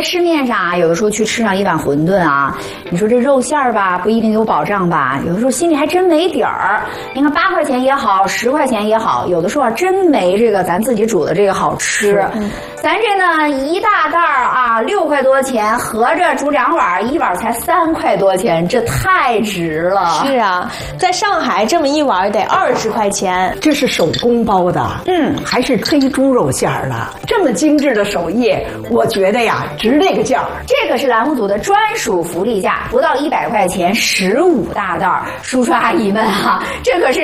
市面上啊，有的时候去吃上一碗馄饨啊，你说这肉馅儿吧，不一定有保障吧？有的时候心里还真没底儿。你看8块钱也好，10块钱也好，有的时候啊真没这个咱自己煮的这个好吃。咱这呢一大袋啊6块多钱，合着煮2碗，一碗才3块多钱，这太值了。 是啊，在上海这么一碗得20块钱。 这是手工包的，还是黑猪肉馅儿的，这么精致的手艺，我觉得呀值这个价。 这个是栏目组的专属福利价，不到100块钱15大袋。叔叔阿姨们啊，这可是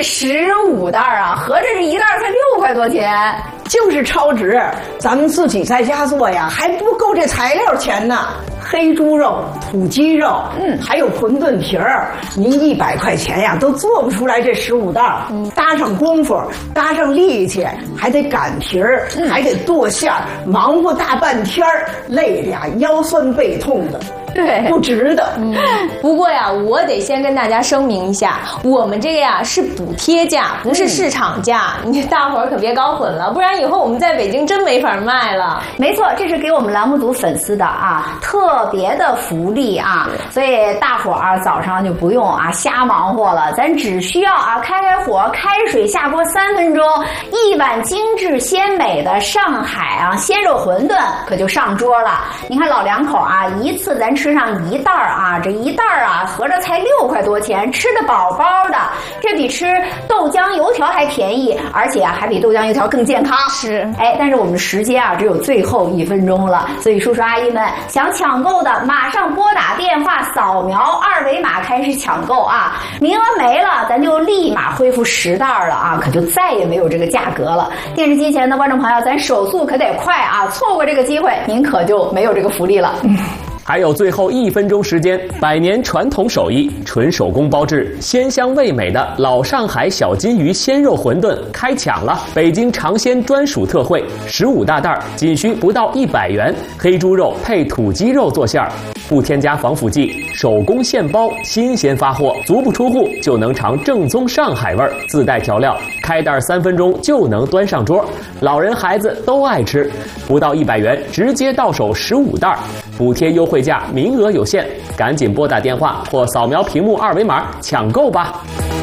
15袋啊，合着这一袋才6块多钱。 就是超值，咱们自己在家做呀，还不够这材料钱呢。黑猪肉、土鸡肉，还有馄饨皮儿，您100块钱呀都做不出来这15袋。搭上功夫，搭上力气，还得擀皮儿，还得剁馅儿，忙活大半天儿，累的呀腰酸背痛的。 对， 不值得。 不过呀，我得先跟大家声明一下，我们这个呀是补贴价，不是市场价，你大伙儿可别搞混了，不然以后我们在北京真没法卖了。 没错，这是给我们栏目组粉丝的啊特别的福利啊，所以大伙儿早上就不用啊瞎忙活了，咱只需要啊开火，开水下锅3分钟，一碗精致鲜美的上海啊鲜肉馄饨可就上桌了。你看老两口啊，一次咱吃上1袋啊，这1袋啊合着才6块多钱，吃得饱饱的，这比吃豆浆油条还便宜，而且啊还比豆浆油条更健康。 是， 但是我们的时间啊只有最后1分钟了，所以叔叔阿姨们想抢购的马上拨打电话，扫描2维码开始抢购啊，名额没了咱就立马恢复10袋了啊，可就再也没有这个价格了。电视机前的观众朋友，咱手速可得快啊，错过这个机会您可就没有这个福利了。 还有最后1分钟时间，100年传统手艺，纯手工包制，鲜香味美的老上海小金鱼鲜肉馄饨开抢了！北京尝鲜专属特惠，15大袋，仅需不到100元，黑猪肉配土鸡肉做馅儿，不添加防腐剂，手工现包，新鲜发货，足不出户就能尝正宗上海味儿，自带调料，开袋3分钟就能端上桌，老人孩子都爱吃，不到100元直接到手15袋，补贴优惠价，名额有限，赶紧拨打电话或扫描屏幕2维码抢购吧。